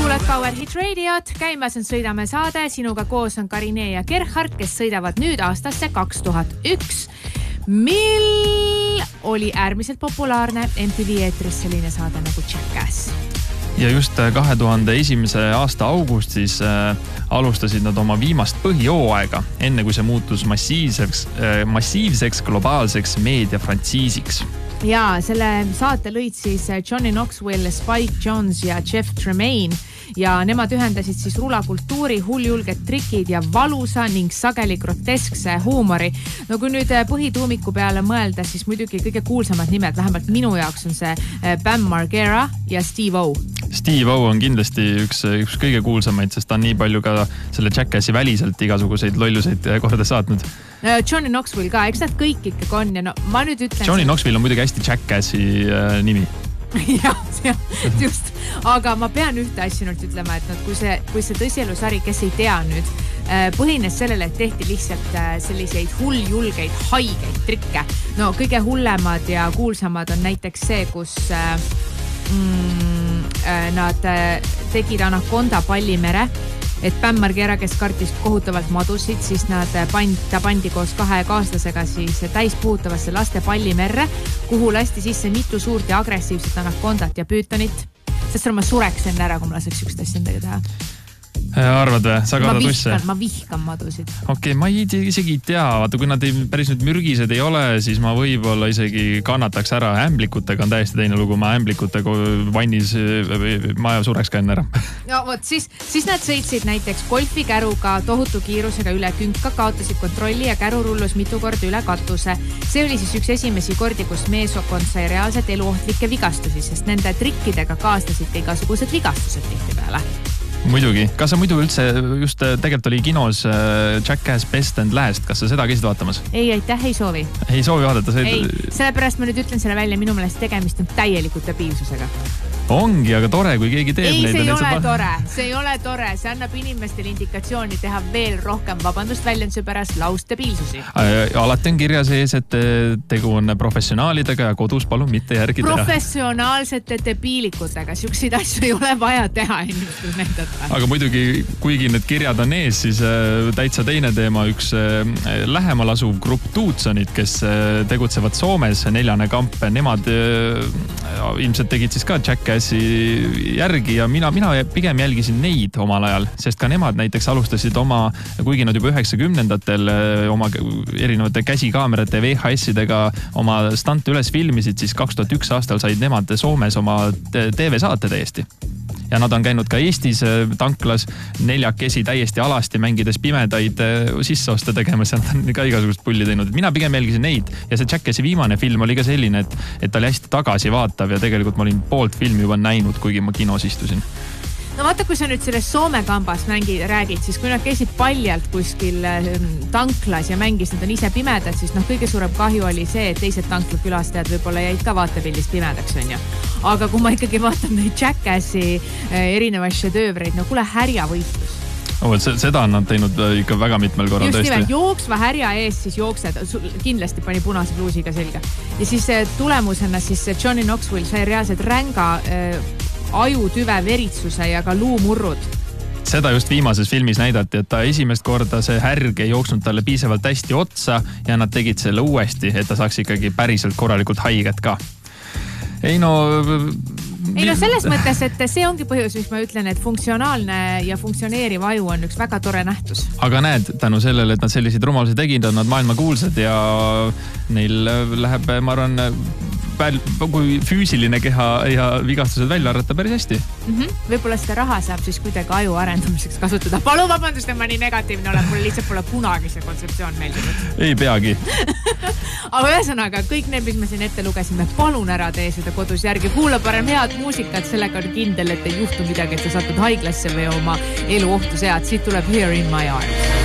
Kuulad Power Hit Radiot, käimas on Sõidame saade, sinuga koos on Karine ja Gerhard, kes sõidavad nüüd aastasse 2001, mil oli äärmiselt populaarne MTV eetris selline saade nagu Jackass. Ja just 2001. aasta augustis alustasid nad oma viimast põhijooaega, enne kui see muutus massiivseks globaalseks meediafrantsiisiks. Ja selle saate lõid siis Johnny Knoxville, Spike Jonze ja Jeff Tremaine ja nemad ühendasid siis rulakultuuri, hulljulged trikid ja valusa ning sageli groteskse huumori. No kui nüüd põhituumiku peale mõelda, siis muidugi kõige kuulsamad nimed, vähemalt minu jaoks on see Bam Margera ja Steve O. Steve O on kindlasti üks kõige kuulsamaid, sest ta on nii palju ka selle Jackassi väliselt igasuguseid lolluseid korda saatnud. Johnny Knoxville ka, eks nad kõik ikkagi on ja no ma nüüd ütlen... Johnny Knoxville on muidugi hästi Jackassi nimi. jah, just. Aga ma pean ühte asja nüüd ütlema, et kui see tõsielusari, kes ei tea nüüd, põhines sellele, et tehti lihtsalt selliseid hulljulgeid, haigeid trikke. No kõige hullemad ja kuulsamad on näiteks see, kus nad tegid Anaconda pallimere, et Bam Margera, kes kartis kohutavalt madusid, siis ta pandi koos 2 kaaslasega siis täispuhutavasse laste pallimerre, kuhu lasti sisse mitu suurt ja agressiivset Anacondat ja püütonit. Sest ma sureks enne ära, kui ma laseks ükst asja endega teha. Arvad või? Sa kaadad usse? Ma vihkan madusid. Okei, ma isegi ei tea. Vaata, kui nad päris nüüd mürgised ei ole, siis ma võib-olla isegi kannataks ära. Ämblikutega on täiesti teine lugu. Ma ämblikutega vannis, ma sureks ka enne ära. No vot, siis nad sõitsid näiteks golfikäruga tohutu kiirusega üle künka, kaotasid kontrolli ja käru rullus mitu korda üle katuse. See oli siis üks esimesi kordi, kus meeskond sai reaalselt eluohtlikke vigastusi, sest nende trikkidega kaasnesid igasugused vigastused tihtipeale. Muidugi. Kas sa muidu üldse just tegelikult oli kinos Jackass Best and Last? Kas sa seda käisid vaatamas? Ei, aitäh, ei soovi. Ei soovi vaadata? Ei, sellepärast ma nüüd ütlen selle välja, minu meelest tegemist on täielikult debiilsusega. Ongi, aga tore, kui keegi teeb neid. See ei ole tore. See annab inimestele indikatsiooni teha veel rohkem vabandust väljenduse pärast lausdebiilsusi. Alati on kirja sees, et tegu on professionaalidega ja kodus palun mitte järgi teha. Professionaalsete debiilikutega. Siukseid asju ei ole vaja teha inimestel näidata. Aga muidugi, kuigi need kirjad on ees, siis täitsa teine teema. Üks lähemal asuv grupp Tuutsonid, kes tegutsevad Soomes, 4. kamp. Nemad ilmselt tegid siis ka Jackass järgi ja mina pigem jälgisin neid omal ajal, sest ka nemad näiteks alustasid kuigi nad juba 90-ndatel oma erinevate käsikaamerate VHS-idega oma stante üles filmisid, siis 2001 aastal said nemad Soomes oma TV-saate täiesti. Ja nad on käinud ka Eestis tanklas 4 täiesti alasti mängides pimedaid sisseoste tegemas ja nad on ka igasugust pulli teinud. Mina pigem jälgisin neid ja see Jackassi viimane film oli ka selline, et ta oli hästi tagasi vaatav ja tegelikult ma olin poolt filmi juba näinud, kuigi ma kinos istusin. No vaata, kui sa nüüd selles Soome kambas räägid, siis kui nad käisid paljalt kuskil tanklas ja mängis, nad on ise pimedad, siis kõige suurem kahju oli see, et teised tanklakülastajad võib-olla jäid ka vaatepildist pimedaks, on ju. Aga kui ma ikkagi vaatan neid Jackassi erinevaid šedöövreid, no kuule härjavõistlus. Seda on nad teinud ikka väga mitmel korral tõesti. Just nimelt, jooksva härja ees siis jooksed, kindlasti pani punase pluusiga selga. Ja siis tulemusena siis Johnny Knoxville sai reaalselt ränga ajutüve veritsuse ja ka luumurrud. Seda just viimases filmis näidati, et ta esimest korda see härg ei jooksnud talle piisavalt hästi otsa ja nad tegid selle uuesti, et ta saaks ikkagi päriselt korralikult haiget ka. Ei no, selles mõttes, et see ongi põhjus, mis ma ütlen, et funktsionaalne ja funktsioneeriv aju on üks väga tore nähtus. Aga näed, tänu sellele, et nad selliseid rumalusi tegid, on nad maailma kuulsad ja neil läheb, ma arvan, kui füüsiline keha ja vigastused välja arvata päris hästi. Võib-olla seda raha saab siis kuidagi aju arendamiseks kasutada. Palun vabandust, et ma nii negatiivne olen, mulle lihtsalt pole kunagi see kontseptsioon meeldinud. Ei peagi. Aga ühesõnaga, kõik need, mis me siin ette lugesime, palun ära tee seda kodus järgi. Kuula parem head muusikat, sellega on kindel, et ei juhtu midagi, et sa satud haiglasse või oma elu ohtu sead. Siit tuleb Here in my arms.